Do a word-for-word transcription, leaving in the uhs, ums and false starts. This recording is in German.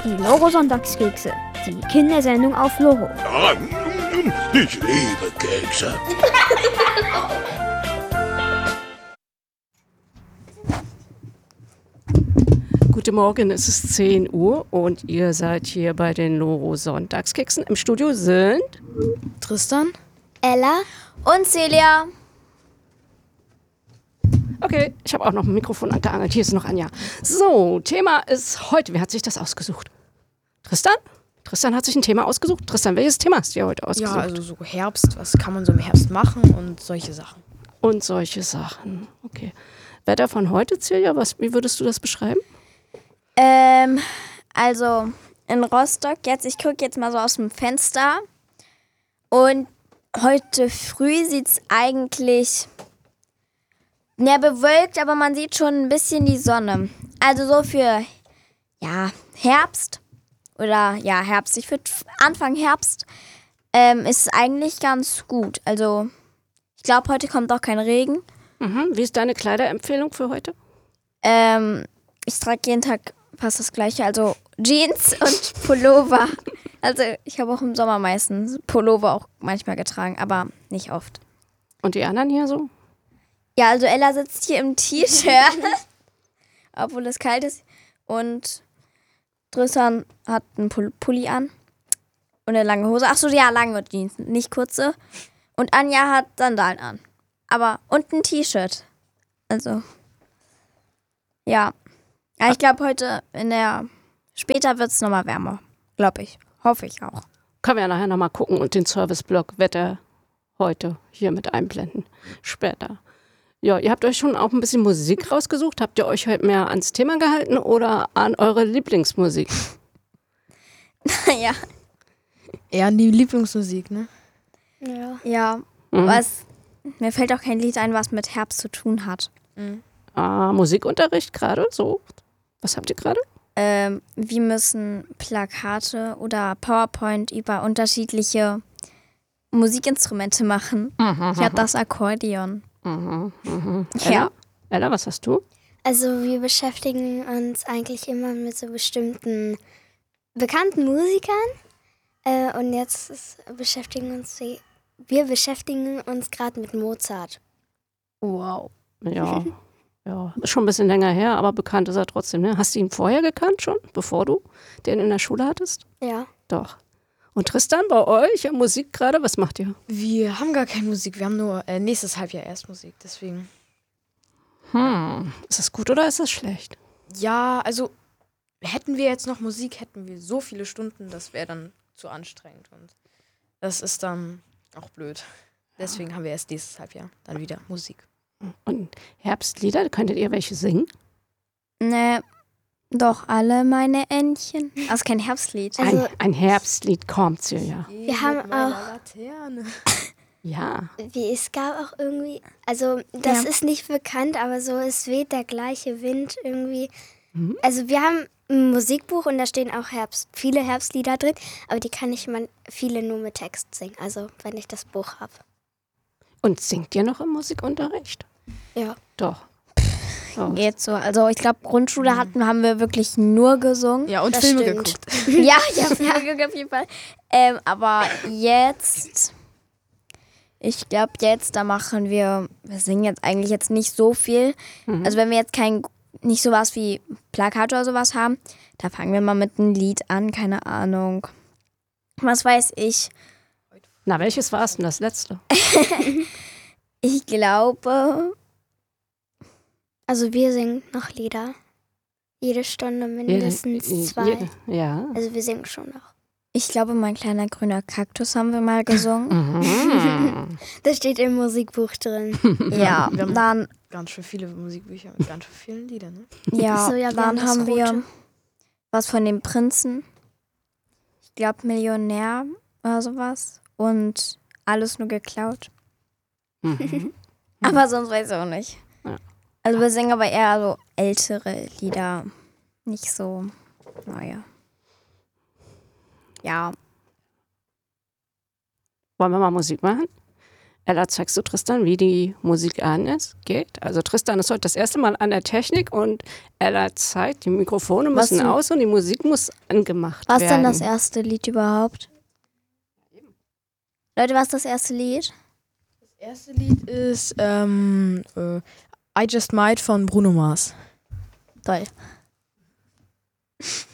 Die Loro-Sonntagskekse, die Kindersendung auf Loro. Ah, ich liebe Kekse. Guten Morgen, es ist zehn Uhr und ihr seid hier bei den Loro-Sonntagskeksen. Im Studio sind Tristan, Ella und Celia. Okay, ich habe auch noch ein Mikrofon angeangelt. Hier ist noch Anja. So, Thema ist heute. Wer hat sich das ausgesucht? Tristan? Tristan hat sich ein Thema ausgesucht. Tristan, welches Thema hast du dir heute ausgesucht? ja, also so Herbst, was kann man so im Herbst machen und solche Sachen. Und solche Sachen. Okay. Wetter von heute, Celia, was, wie würdest du das beschreiben? Ähm, also in Rostock, jetzt, ich gucke jetzt mal so aus dem Fenster und heute früh sieht es eigentlich ja, bewölkt, aber man sieht schon ein bisschen die Sonne. Also so für, ja, Herbst oder ja, Herbst, ich würde Anfang Herbst ähm, ist es eigentlich ganz gut. Also ich glaube, heute kommt auch kein Regen. Mhm. Wie ist deine Kleiderempfehlung für heute? Ähm, ich trage jeden Tag fast das Gleiche, also Jeans und Pullover. Also ich habe auch im Sommer meistens Pullover auch manchmal getragen, aber nicht oft. Und die anderen hier so? Ja, also Ella sitzt hier im T-Shirt, obwohl es kalt ist. Und Tristan hat einen Pull- Pulli an und eine lange Hose. Ach so, ja, lange Jeans, nicht kurze. Und Anja hat Sandalen an. Aber und ein T-Shirt. Also, ja. Ja, ich glaube heute in der, später wird es nochmal wärmer. Glaube ich. Hoffe ich auch. Können wir ja nachher nochmal gucken und den Serviceblock Wetter heute hier mit einblenden. Später. Ja, ihr habt euch schon auch ein bisschen Musik rausgesucht. Habt ihr euch heute mehr ans Thema gehalten oder an eure Lieblingsmusik? Ja. Eher an die Lieblingsmusik, ne? Ja. Ja, Mhm. was, mir fällt auch kein Lied ein, was mit Herbst zu tun hat. Ah, Musikunterricht gerade so. Was habt ihr gerade? Ähm, wir müssen Plakate oder PowerPoint über unterschiedliche Musikinstrumente machen. Mhm, Ich habe das Akkordeon. mhm, mhm. Ja. Ella? Ella, was hast du? Also wir beschäftigen uns eigentlich immer mit so bestimmten bekannten Musikern. Äh, und jetzt ist, beschäftigen uns die, wir beschäftigen uns gerade mit Mozart. Wow. Ja, ja, ist schon ein bisschen länger her, aber bekannt ist er trotzdem. Ne? Hast du ihn vorher gekannt schon, bevor du den in der Schule hattest? Ja. Doch. Und Tristan, bei euch ja, Musik gerade, was macht ihr? Wir haben gar keine Musik, wir haben nur äh, nächstes Halbjahr erst Musik, deswegen. Hm, ist das gut oder ist das schlecht? Ja, also hätten wir jetzt noch Musik, hätten wir so viele Stunden, das wäre dann zu anstrengend und das ist dann auch blöd. Deswegen haben wir erst nächstes Halbjahr dann wieder Musik. Und Herbstlieder, könntet ihr welche singen? Ne, doch alle meine Entchen. Also kein Herbstlied. Also- Ein, ein Herbstlied kommt, Silja. Wir haben auch, Laterne. Ja. wie es gab auch irgendwie, also das Ja. ist nicht bekannt, aber so es weht der gleiche Wind irgendwie. Mhm. Also wir haben ein Musikbuch und da stehen auch Herbst, viele Herbstlieder drin, aber die kann ich man viele nur mit Text singen, also wenn ich das Buch habe. Und singt ihr noch im Musikunterricht? Ja. Doch. Oh. Geht so. Also ich glaube, Grundschule hatten, haben wir wirklich nur gesungen. Ja, und Das Filme stimmt. geguckt. Ja, ich habe Filme geguckt auf jeden Fall. Ähm, aber jetzt, ich glaube jetzt, da machen wir, wir singen jetzt eigentlich jetzt nicht so viel. Mhm. Also wenn wir jetzt kein, nicht sowas wie Plakate oder sowas haben, da fangen wir mal mit einem Lied an, keine Ahnung. Was weiß ich. Na, welches war es denn das letzte? Ich glaube, Also wir singen noch Lieder. Jede Stunde mindestens Jede- zwei. jede- Ja. Also wir singen schon noch. ich glaube, mein kleiner grüner Kaktus haben wir mal gesungen. Mhm. Das steht im Musikbuch drin. Ja, Wir haben dann, ganz schön viele Musikbücher mit ganz schön vielen Liedern, ne? ja, So, ja, wir dann haben das haben wir Rote. was von dem Prinzen. Ich glaube, Millionär oder sowas. Und alles nur geklaut. Mhm. Aber sonst weiß ich auch nicht. Ja. Also wir singen aber eher so ältere Lieder. Nicht so neue. Ja. Wollen wir mal Musik machen? Ella, zeigst du Tristan, wie die Musik an ist, geht? Also Tristan ist heute das erste Mal an der Technik und Ella zeigt, die Mikrofone Was müssen denn- aus und die Musik muss angemacht Was werden. denn das erste Lied überhaupt? Leute, was ist das erste Lied? Das erste Lied ist ähm, äh, I Just Might von Bruno Mars. Toll.